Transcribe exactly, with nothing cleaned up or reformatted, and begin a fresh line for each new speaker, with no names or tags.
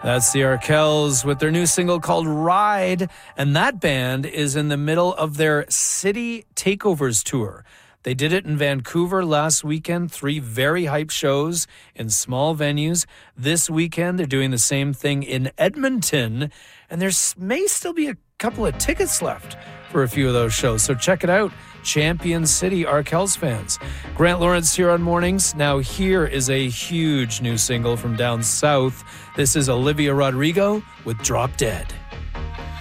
That's the Arkells with their new single called Ride, and that band is in the middle of their City Takeovers tour. They did it in Vancouver last weekend, three very hype shows in small venues. This weekend, they're doing the same thing in Edmonton, and there may still be a couple of tickets left for a few of those shows, so check it out. Champion City Arkells fans. Grant Lawrence here on Mornings. Now here is a huge new single from down south. This is Olivia Rodrigo with Drop Dead.